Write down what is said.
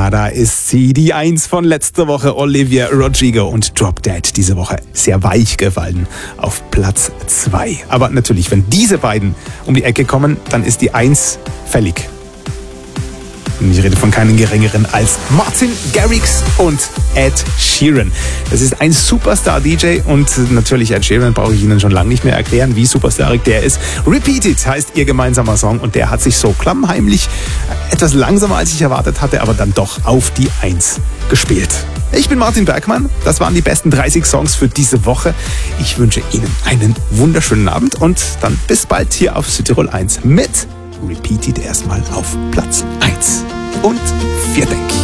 Ja, da ist sie, die 1 von letzter Woche, Olivia Rodrigo und Drop Dead. Diese Woche sehr weich gefallen auf Platz 2. Aber natürlich, wenn diese beiden um die Ecke kommen, dann ist die 1 fällig. Und ich rede von keinen geringeren als Martin Garrix und Ed Sheeran. Das ist ein Superstar-DJ und natürlich Ed Sheeran brauche ich Ihnen schon lange nicht mehr erklären, wie superstarig der ist. Repeated heißt ihr gemeinsamer Song und der hat sich so klammheimlich etwas langsamer als ich erwartet hatte, aber dann doch auf die 1 gespielt. Ich bin Martin Bergmann, das waren die besten 30 Songs für diese Woche. Ich wünsche Ihnen einen wunderschönen Abend und dann bis bald hier auf Südtirol 1 mit Repeated erstmal auf Platz 1. Und vielen Dank.